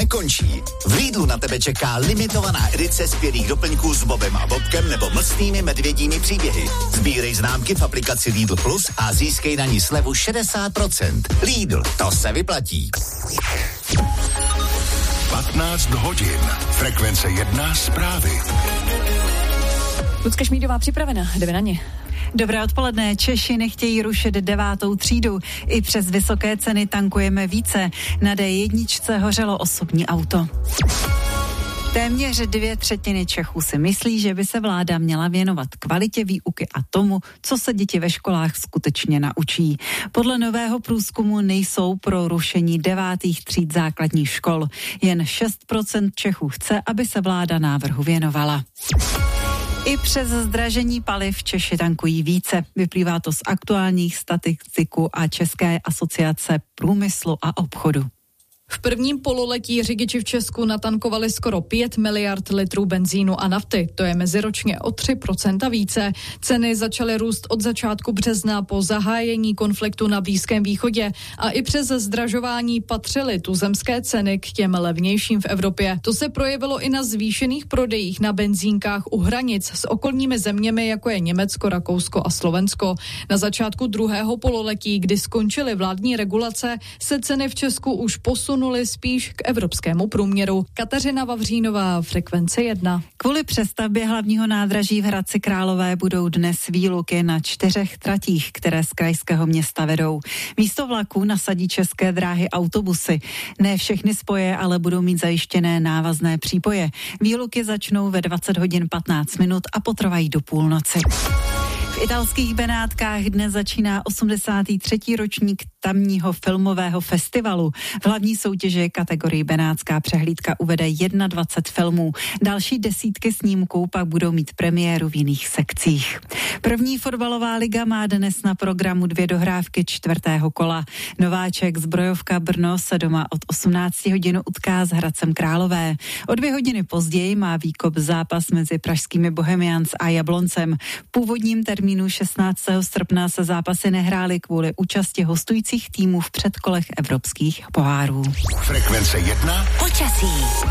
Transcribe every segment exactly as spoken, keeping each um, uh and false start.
nekončí. V Lidlu na tebe čeká limitovaná edice skvělých doplňků s Bobem a Bobkem nebo mlsnými medvědími příběhy. Sbírej známky v aplikaci Lidl Plus a získej na ní slevu šedesát procent. Lidl, to se vyplatí. patnáct hodin. Frekvence jedna zprávy. Lucka Šmídová připravena, jdeme na ně. Dobré odpoledne. Češi nechtějí rušit devátou třídu. I přes vysoké ceny tankujeme více. Na dé jedna hořelo osobní auto. Téměř dvě třetiny Čechů si myslí, že by se vláda měla věnovat kvalitě výuky a tomu, co se děti ve školách skutečně naučí. Podle nového průzkumu nejsou pro rušení devátých tříd základních škol. Jen šest procent Čechů chce, aby se vláda návrhu věnovala. I přes zdražení paliv Češi tankují více. Vyplývá to z aktuálních statistiků a České asociace průmyslu a obchodu. V prvním pololetí řidiči v Česku natankovali skoro pět miliard litrů benzínu a nafty. To je meziročně o tři procenta více. Ceny začaly růst od začátku března po zahájení konfliktu na Blízkém východě a i přes zdražování patřily tuzemské ceny k těm levnějším v Evropě. To se projevilo i na zvýšených prodejích na benzínkách u hranic s okolními zeměmi, jako je Německo, Rakousko a Slovensko. Na začátku druhého pololetí, kdy skončily vládní regulace, se ceny v Česku už posunuly spíš k evropskému průměru. Kateřina Vavřínová, Frekvence jedna. Kvůli přestavbě hlavního nádraží v Hradci Králové budou dnes výluky na čtyřech tratích, které z krajského města vedou. Místo vlaků nasadí České dráhy autobusy. Ne všechny spoje ale budou mít zajištěné návazné přípoje. Výluky začnou ve dvacet hodin patnáct minut a potrvají do půlnoci. V italských Benátkách dnes začíná osmdesátý třetí ročník tamního filmového festivalu. V hlavní soutěži kategorii Benátská přehlídka uvede dvacet jedna filmů. Další desítky snímků pak budou mít premiéru v jiných sekcích. První fotbalová liga má dnes na programu dvě dohrávky čtvrtého kola. Nováček Zbrojovka Brno se doma od osmnácti hodin utká s Hradcem Králové. O dvě hodiny později má výkop zápas mezi pražskými Bohemians a Jabloncem. V původním termínu šestnáctého srpna se zápasy nehrály kvůli účasti hostujících týmů v předkolech evropských pohárů. Frekvence jedna. Počasí.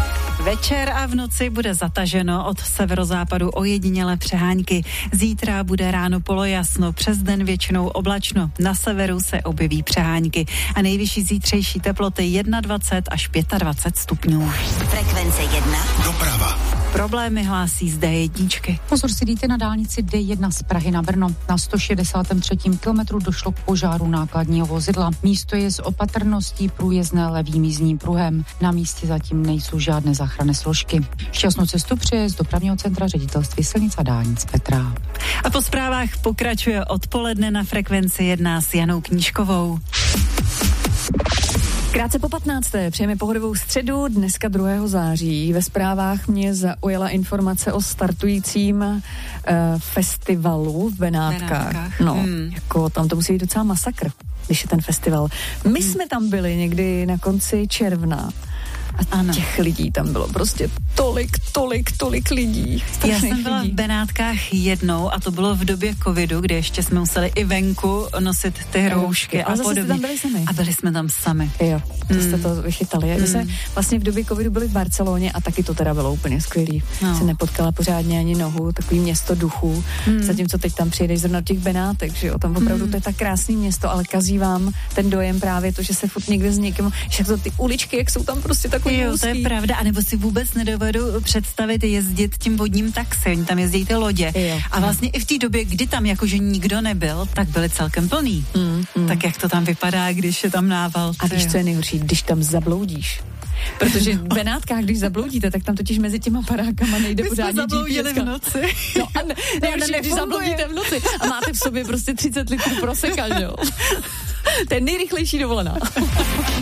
Večer a v noci bude zataženo, od severozápadu ojedinělé přehánky. Zítra bude ráno polojasno, přes den většinou oblačno. Na severu se objeví přehánky a nejvyšší zítřejší teploty dvacet jedna až dvacet pět stupňů. Frekvence jedna. Doprava. Problémy hlásí z dé jedna. Pozor si dejte na dálnici dé jedna z Prahy na Brno. Na sto šedesátém třetím kilometru došlo k požáru nákladního vozidla. Místo je s opatrností průjezdné levým jízdním pruhem. Na místě zatím nejsou žádné záchranné složky. Šťastnou cestu přeje z dopravního centra Ředitelství silnic a dálnic Petra. A po zprávách pokračuje odpoledne na Frekvenci jedna s Janou Knížkovou. Krátce po patnácté přejeme pohodovou středu, dneska druhého září. Ve zprávách mě zaujala informace o startujícím uh, festivalu v Benátkách. Benátkách. No, hmm. jako tam to musí být docela masakr, když je ten festival. My hmm. jsme tam byli někdy na konci června. A ano. Těch lidí tam bylo prostě tolik, tolik, tolik lidí. Já jsem byla lidí. v Benátkách jednou a to bylo v době covidu, kdy ještě jsme museli i venku nosit ty roušky a, a podobně. Tam byli sami. A byli jsme tam sami. Jo, to mm. jste to vychytali. Mm. My jsme vlastně v době covidu byli v Barceloně a taky to teda bylo úplně skvělý. No. Jsem nepotkala pořádně ani nohu, takový město duchů. Mm. Zatímco teď tam přijedeš zrovna do těch Benátek, že jo, tam opravdu mm. to je tak krásný město, ale kazí vám ten dojem právě to, že se furt někde s někým, že to ty uličky, jak jsou tam prostě takový Jo, to je pravda, anebo si vůbec nedovedu představit jezdit tím vodním taxi, oni tam jezdí ty lodě. Jo. A vlastně i v té době, kdy tam jakože nikdo nebyl, tak byly celkem plný. Mm, mm. Tak jak to tam vypadá, když je tam nával. A víš, co je nejhorší, když tam zabloudíš. Protože v Benátkách, když zabloudíte, tak tam totiž mezi těma parákama nejde My pořádně G P S. v noci. No a ne, ne, ne, ne, když zabloudíte v noci a máte v sobě prostě třicet litrů proseka, že jo. To je nejrychlejší dovolená.